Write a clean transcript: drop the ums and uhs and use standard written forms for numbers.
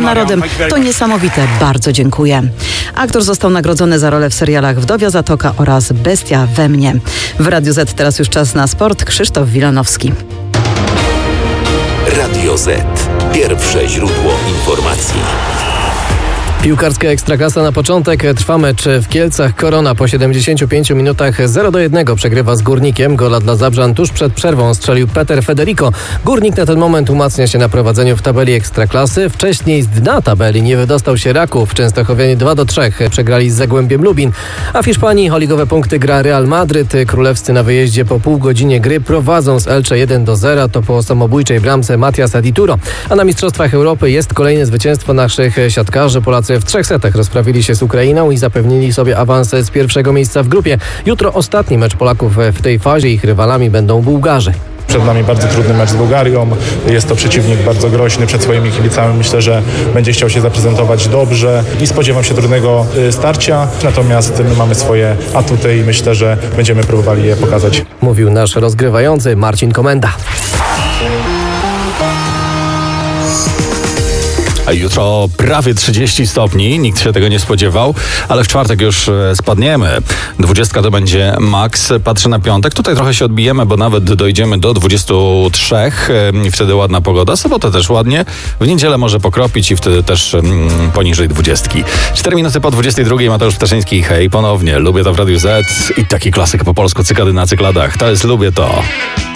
narodem. To niesamowite. Bardzo dziękuję. Aktor został nagrodzony za rolę w serialach Wdowia Zatoka oraz Bestia we mnie. W Radiu Z teraz już czas na sport. Krzysztof Wilanowski. Radio Z. Pierwsze źródło informacji. Piłkarska Ekstraklasa na początek. Trwa mecz w Kielcach. Korona po 75 minutach 0-1 przegrywa z Górnikiem. Gola dla Zabrzan tuż przed przerwą strzelił Peter Federico. Górnik na ten moment umacnia się na prowadzeniu w tabeli Ekstraklasy. Wcześniej z dna tabeli nie wydostał się Raków. Częstochowianie 2-3 przegrali z Zagłębiem Lubin. A w Hiszpanii o ligowe punkty gra Real Madryt. Królewscy na wyjeździe po pół godzinie gry prowadzą z Elche 1-0. To po samobójczej bramce Matiasa Dituro. A na Mistrzostwach Europy jest kolejne zwycięstwo naszych siatkarzy. Polacy w 3 setach rozprawili się z Ukrainą i zapewnili sobie awans z pierwszego miejsca w grupie. Jutro ostatni mecz Polaków w tej fazie. Ich rywalami będą Bułgarzy. Przed nami bardzo trudny mecz z Bułgarią. Jest to przeciwnik bardzo groźny przed swoimi kibicami. Myślę, że będzie chciał się zaprezentować dobrze i spodziewam się trudnego starcia. Natomiast my mamy swoje atuty i myślę, że będziemy próbowali je pokazać. Mówił nasz rozgrywający Marcin Komenda. A jutro prawie 30 stopni, nikt się tego nie spodziewał, ale w czwartek już spadniemy. 20 to będzie maks. Patrzę na piątek, tutaj trochę się odbijemy, bo nawet dojdziemy do 23 i wtedy ładna pogoda. Sobotę też ładnie, w niedzielę może pokropić i wtedy też poniżej 20. 4 minuty po 22 Mateusz Ptaszyński. Hej, ponownie, lubię to w Radiu Z i taki klasyk po polsku, Cykady na cykladach. To jest Lubię to.